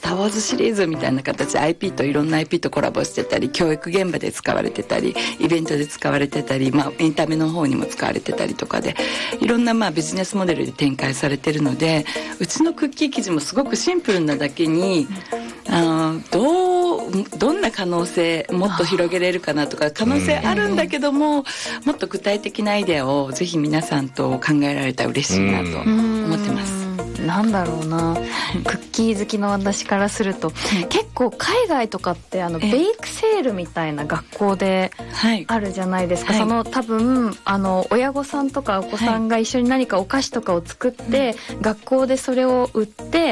スター・ウォーズシリーズみたいな形で IP といろんな IP とコラボしてたり、教育現場で使われてたり、イベントで使われてたり、エンタメの方にも使われてたりとかで、いろんなビジネスモデルで展開されてるので、うちのクッキー生地もすごくシンプルなだけに、どんな可能性もっと広げれるかなとか、可能性あるんだけども、もっと具体的なアイデアをぜひ皆さんと考えられたら嬉しいなと思ってます。 なんだろうな、クッキー好きの私からすると、結構海外とかってベイクセールみたいな学校であるじゃないですか、多分親御さんとかお子さんが一緒に何かお菓子とかを作って、学校でそれを売って、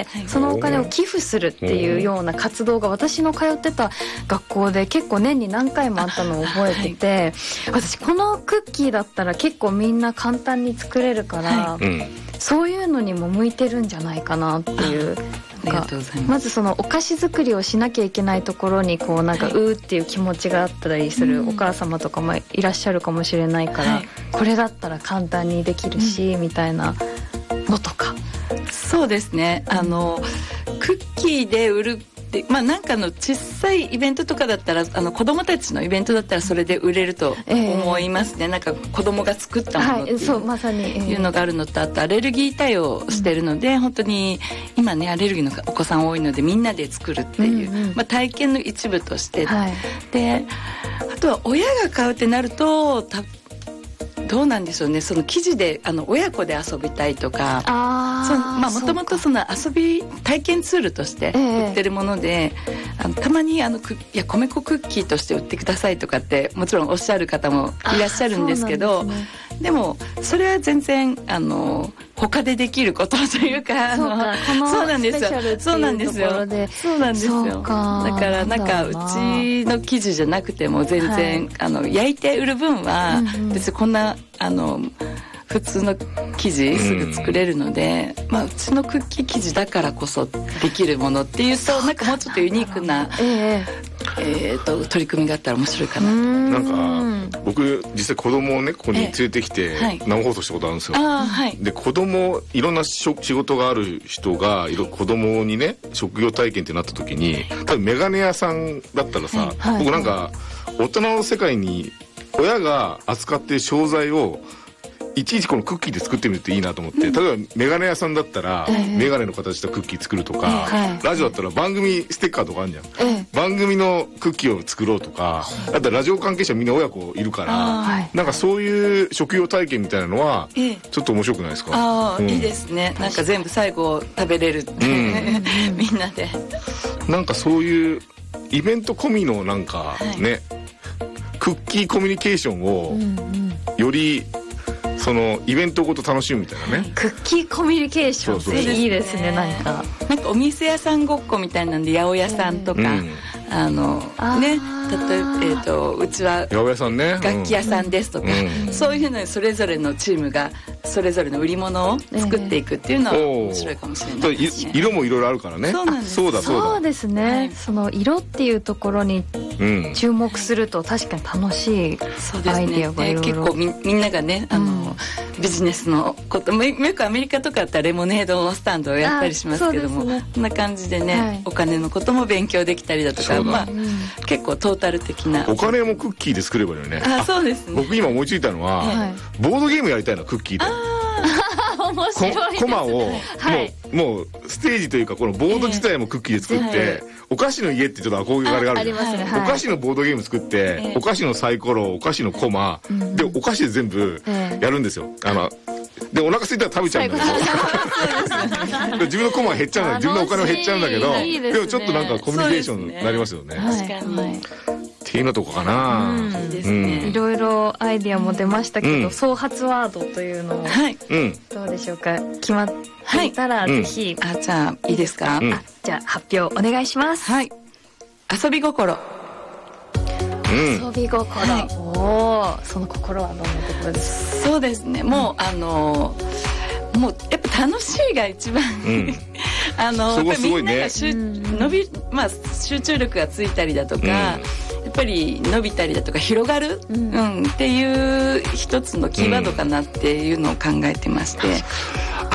そのお金を寄付するっていうような活動が私の通ってた学校で結構年に何回もあったのを覚えてて、私このクッキーだったら結構みんな簡単に作れるから、そういうのにも向いてるんじゃないかなっていう。まずそのお菓子作りをしなきゃいけないところにこうなんかうーっていう気持ちがあったりするお母様とかもいらっしゃるかもしれないから、これだったら簡単にできるし、みたいなのとか。 そうですね、クッキーで売るなんかの小さいイベントとかだったら子供たちのイベントだったらそれで売れると思いますね、なんか子供が作ったものっていうのがあるのと、あとアレルギー対応してるので、本当に今ねアレルギーのお子さん多いのでみんなで作るっていう、体験の一部として、であとは親が買うってなるとどうなんでしょうね、その生地で親子で遊びたいとか、もともとその遊び体験ツールとして売ってるもので、たまに米粉クッキーとして売ってくださいとかってもちろんおっしゃる方もいらっしゃるんですけど、でもそれは全然他でできることというか、そうなんですよ、そうなんですよ、そうなんですよ。だからなんかうちの生地じゃなくても全然、焼いて売る分は別にこんな普通の生地すぐ作れるので、うちのクッキー生地だからこそできるものっていうと、なんかもうちょっとユニークな取り組みがあったら面白いかなと。 なんか僕実際子供をねここに連れてきて生放送したことあるんですよ。で子供いろんな仕事がある人が子供にね職業体験ってなった時に、多分メガネ屋さんだったらさ、僕なんか大人の世界に親が扱っている商材をいちいちこのクッキーで作ってみるといいなと思って、例えばメガネ屋さんだったらメガネの形したクッキー作るとか、ラジオだったら番組ステッカーとかあるじゃん、番組のクッキーを作ろうとか、あとラジオ関係者みんな親子いるから、なんかそういう職業体験みたいなのはちょっと面白くないですか？ いいですね、なんか全部最後食べれるってみんなでなんかそういうイベント込みのなんかね、クッキーコミュニケーションをよりそのイベントごと楽しむみたいなね、 クッキーコミュニケーションっていいですね。なんかお店屋さんごっこみたいなんで、八百屋さんとか、ね、例えばうちは八百屋さんね、 楽器屋さんですとか、そういうのにそれぞれのチームがそれぞれの売り物を作っていくっていうのは面白いかもしれないですね。 色もいろいろあるからね。 そうなんです。 そうですね、その色っていうところに注目すると確かに楽しいアイデアがいろいろ。 結構みんながねビジネスのこともよくアメリカとかだったらレモネードスタンドをやったりしますけども、こんな感じでね、お金のことも勉強できたりだとか、結構トータル的な。 お金もクッキーで作ればいいよね。 そうですね。 僕今思いついたのはボードゲームやりたいな、クッキーで。 面白いですね。 コマをもうステージというかこのボード自体もクッキーで作って、お菓子の家ってちょっと憧れがあるじゃん。お菓子のボードゲーム作って、お菓子のサイコロ、お菓子のコマでお菓子で全部やるんですよ。でお腹空いたら食べちゃうんだけど自分のコマが減っちゃうんだ、自分のお金も減っちゃうんだけど、でもちょっとなんかコミュニケーションになりますよね。 確かに。 っていうのとかかな。 いろいろアイディアも出ましたけど、創発ワードというのをどうでしょうか。決まっていたらぜひ。 じゃあいいですか。 じゃあ発表お願いします。 遊び心。 遊び心。その心はどんなところですか？ そうですね、もうやっぱ楽しいが一番やっぱりみんなが集中力がついたりだとか、やっぱり伸びたりだとか広がる、っていう一つのキーワードかなっていうのを考えてまして、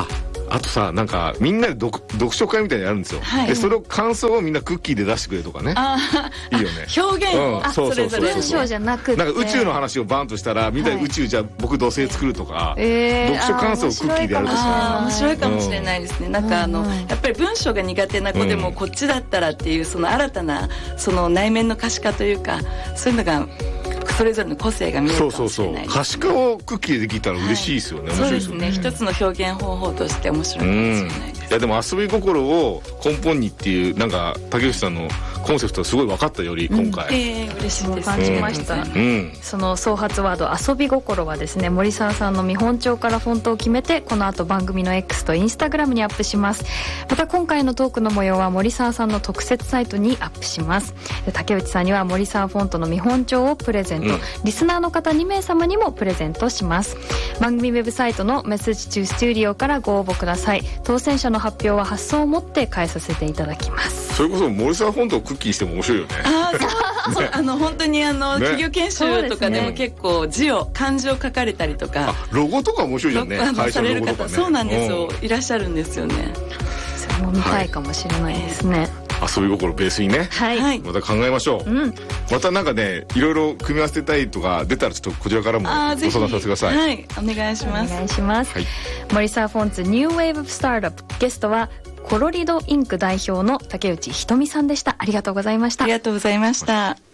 あとさ、なんかみんなで読書会みたいにやるんですよ、でそれを感想をみんなクッキーで出してくれとかね。いいよね、 表現を、 それぞれ文章じゃなくて、 なんか宇宙の話をバンとしたらみんなで宇宙じゃあ僕土星作るとか、読書感想をクッキーでやるとか面白いかもしれないですね。なんかやっぱり文章が苦手な子でもこっちだったらっていうその新たなその内面の可視化というか、そういうのがそれぞれの個性が見えるかもしれないですね。 可視化をクッキーでできたら嬉しいですよね、面白いですよね。 そうですね、一つの表現方法として面白いかもしれないです。 いやでも遊び心を根本にっていうなんか竹内さんのコンセプトがすごい分かったより今回、 嬉しいです。 感じました、その創発ワード遊び心はですね、森澤さんの見本帳からフォントを決めてこの後番組の X と Instagram にアップします。また今回のトークの模様は森澤さんの特設サイトにアップします。で竹内さんには森澤フォントの見本帳をプレゼント、リスナーの方2名様にもプレゼントします。番組ウェブサイトのメッセージ中スタジオからご応募ください。当選者の発表は発送をもって返させていただきます。 それこそ森澤フォントをクッキーしても面白いよね。 本当に企業研修とかでも結構漢字を書かれたりとか、 ロゴとか面白いじゃんね、会社のロゴとかね。 そうなんですよ、いらっしゃるんですよね。 それも見たいかもしれないですね。 遊び心ベースにね、また考えましょう、またなんかねいろいろ組み合わせたいとか出たらちょっとこちらからもご相談させてください。 お願いします。 お願いします、森澤フォンツニューウェーブスタートアップ、ゲストはコロリドインク代表の竹内ひとみさんでした。ありがとうございました。 ありがとうございました。